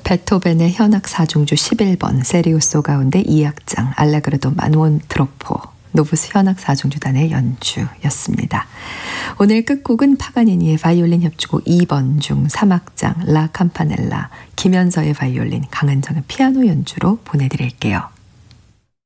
베토벤의 현악 4중주 11번, 세리우소 가운데 2악장, 알레그르도 만원 트로포, 노브스 현악 4중주단의 연주였습니다. 오늘 끝곡은 파가니니의 바이올린 협주곡 2번 중 3악장 라 캠파넬라, 김현서의 바이올린, 강은정의 피아노 연주로 보내드릴게요.